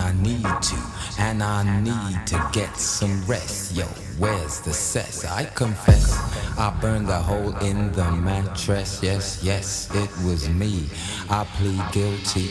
I need to, and I need to get some rest. Yo, where's the cess? I confess, I burned a hole in the mattress. Yes, yes, it was me. I plead guilty.